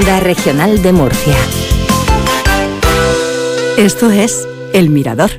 Onda Regional de Murcia. Esto es El Mirador.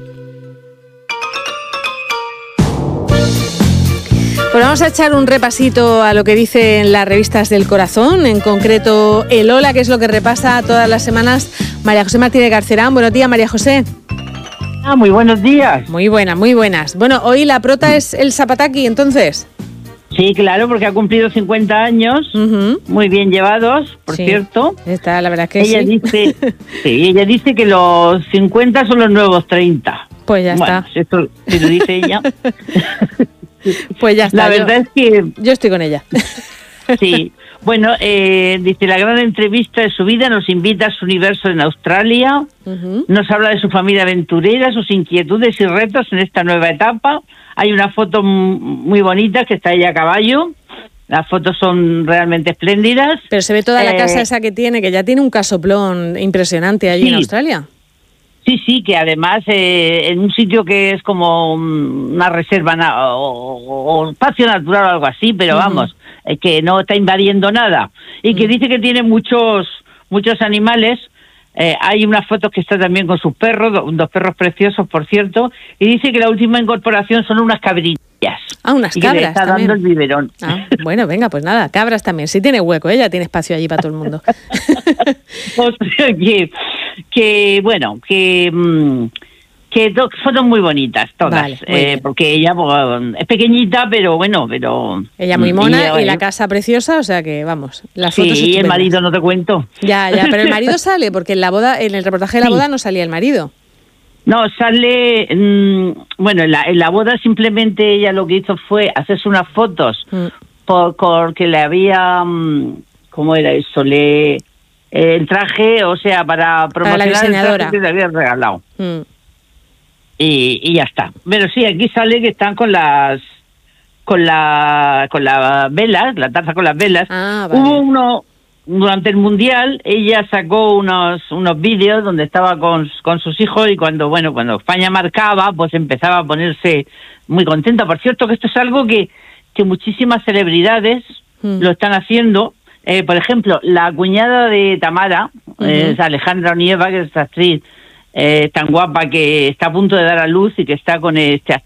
Pues vamos a echar un repasito a lo que dicen las revistas del corazón, en concreto El Hola, que es lo que repasa todas las semanas María José Martínez Garcerán. Buenos días, María José. Muy buenos días. Muy buenas, muy buenas. Bueno, hoy la prota es el Zapataki, entonces. Sí, claro, porque ha cumplido 50 años, muy bien llevados, por cierto. Está, la verdad que ella dice, ella dice que los 50 son los nuevos 30. Pues ya está. Esto si lo dice ella. Pues ya está. La verdad es que... Yo estoy con ella. Sí. Bueno, dice, la gran entrevista de su vida, nos invita a su universo en Australia, nos habla de su familia aventurera, sus inquietudes y retos en esta nueva etapa. Hay una foto muy bonita que está ella a caballo, las fotos son realmente espléndidas. Pero se ve toda la casa esa que tiene, que ya tiene un casoplón impresionante allí en Australia. Sí, que además en un sitio que es como una reserva o espacio natural o algo así, pero vamos, que no está invadiendo nada. Y que dice que tiene muchos animales. Hay unas fotos que está también con sus perros, dos perros preciosos, por cierto. Y dice que la última incorporación son unas cabrillas. Unas cabras que le está también. Dando el biberón. Bueno, venga, pues nada, cabras también. Sí tiene hueco, ella tiene espacio allí para todo el mundo. O sea que fotos muy bonitas todas, vale, muy porque ella es pequeñita, pero ella muy mona y la casa preciosa, o sea que vamos, las fotos y el marido no te cuento. Ya, pero el marido sale, porque en la boda, en el reportaje de la boda no salía el marido. No, sale, en la boda simplemente ella lo que hizo fue hacerse unas fotos porque le había, ¿cómo era eso? El traje, o sea, para promocionar la diseñadora. El traje que le había regalado. Y ya está. Pero sí, aquí sale que están con las velas, la taza con las velas. Vale. Hubo uno durante el Mundial, ella sacó unos vídeos donde estaba con sus hijos y cuando España marcaba, pues empezaba a ponerse muy contenta. Por cierto, que esto es algo que muchísimas celebridades lo están haciendo. Por ejemplo, la cuñada de Tamara, es Alejandra Onieva, que es actriz tan guapa, que está a punto de dar a luz y que está con este